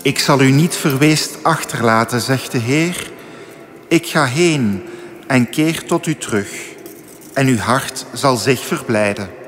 Ik zal u niet verweest achterlaten, zegt de Heer. Ik ga heen en keer tot u terug. En uw hart zal zich verblijden.